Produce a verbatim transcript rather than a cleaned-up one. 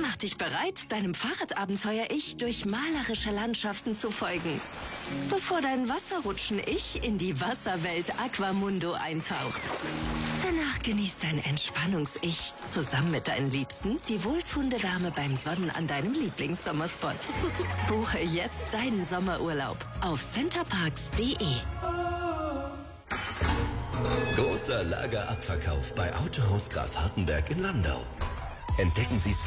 Mach dich bereit, deinem Fahrradabenteuer-Ich durch malerische Landschaften zu folgen. Bevor dein Wasserrutschen-Ich in die Wasserwelt Aquamundo eintaucht. Danach genießt dein Entspannungs-Ich zusammen mit deinen Liebsten die wohltuende Wärme beim Sonnen an deinem Lieblingssommerspot. Buche jetzt deinen Sommerurlaub auf centerparks punkt de. Großer Lagerabverkauf bei Autohaus Graf Hartenberg in Landau. Entdecken Sie